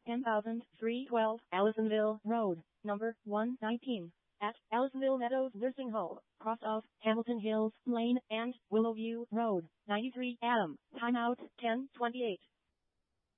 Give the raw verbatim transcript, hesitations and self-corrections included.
ten thousand three hundred twelve Allisonville Road, number one nineteen, at Allisonville Meadows Nursing Home, cross of Hamilton Hills Lane and Willowview Road, ninety-three Adam. Timeout ten twenty-eight.